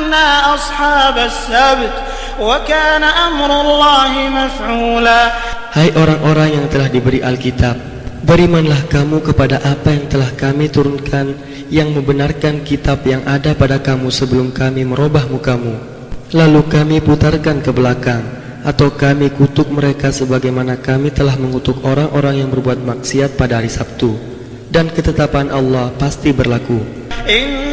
حملنا أصحاب السبت وكان أمر الله مفعولا. Hai orang-orang yang telah diberi Alkitab, berimanlah kamu kepada apa yang telah kami turunkan, yang membenarkan kitab yang ada pada kamu sebelum kami merubah mukamu, lalu kami putarkan ke belakang, atau kami kutuk mereka sebagaimana kami telah mengutuk orang-orang yang berbuat maksiat pada hari Sabtu. Dan ketetapan Allah pasti berlaku.